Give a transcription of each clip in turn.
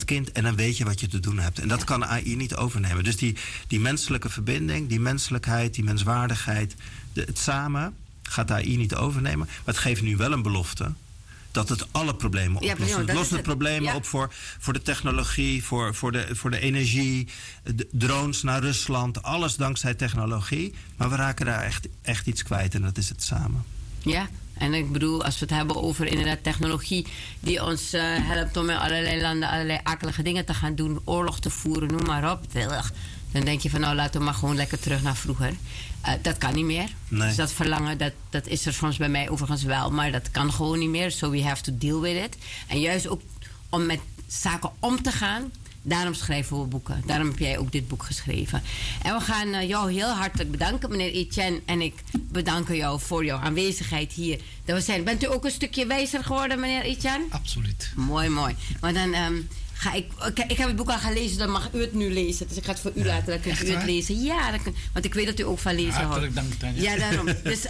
kind en dan weet je wat je te doen hebt. En dat kan AI niet overnemen. Dus die menselijke verbinding, die menselijkheid, die menswaardigheid, het samen gaat AI niet overnemen. Maar het geeft nu wel een belofte dat het alle problemen oplost. Het lost de problemen op voor de technologie, voor de energie, de drones naar Rusland. Alles dankzij technologie. Maar we raken daar echt iets kwijt en dat is het samen. Ja, en ik bedoel, als we het hebben over inderdaad technologie die ons helpt om in allerlei landen allerlei akelige dingen te gaan doen, oorlog te voeren, noem maar op. Dan denk je van nou, laten we maar gewoon lekker terug naar vroeger. Dat kan niet meer. Nee. Dus dat verlangen, dat is er soms bij mij overigens wel. Maar dat kan gewoon niet meer. So we have to deal with it. En juist ook om met zaken om te gaan. Daarom schrijven we boeken. Daarom heb jij ook dit boek geschreven. En we gaan jou heel hartelijk bedanken, meneer Etienne. En ik bedanken jou voor jouw aanwezigheid hier. Dat we zijn. Bent u ook een stukje wijzer geworden, meneer Etienne? Absoluut. Mooi. Maar dan ga ik heb het boek al gelezen, dan mag u het nu lezen. Dus ik ga het voor u laten, dan kunt u het lezen. Ja, want ik weet dat u ook van lezen houdt. Hartelijk dank, Tanja. Ja, daarom. Dus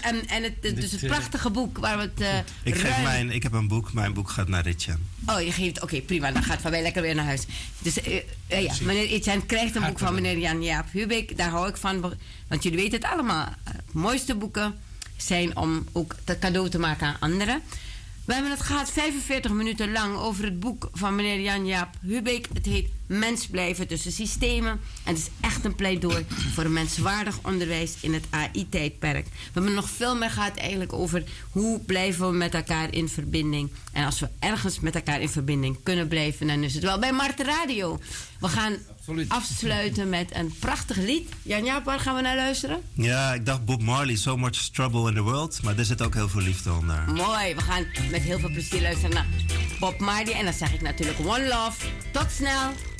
het prachtige boek waar we het Ik heb een boek, mijn boek gaat naar Etienne. Oh, je geeft, oké, prima. Dan gaat Van wij lekker weer naar huis. Dus meneer Etienne krijgt een boek van meneer Jan-Jaap Hubeek. Daar hou ik van, want jullie weten het allemaal. De mooiste boeken zijn om ook dat cadeau te maken aan anderen. We hebben het gehad 45 minuten lang over het boek van meneer Jan-Jaap Hubeek. Het heet Mens blijven tussen systemen. En het is echt een pleidooi voor een menswaardig onderwijs in het AI-tijdperk. We hebben nog veel meer gehad eigenlijk over hoe blijven we met elkaar in verbinding. En als we ergens met elkaar in verbinding kunnen blijven, dan is het wel bij Marten Radio. We gaan afsluiten met een prachtig lied. Jan-Jaap, waar gaan we naar luisteren? Ja, ik dacht Bob Marley, So Much Trouble in the World. Maar er zit ook heel veel liefde onder. Mooi, we gaan met heel veel plezier luisteren naar Bob Marley. En dan zeg ik natuurlijk One Love. Tot snel.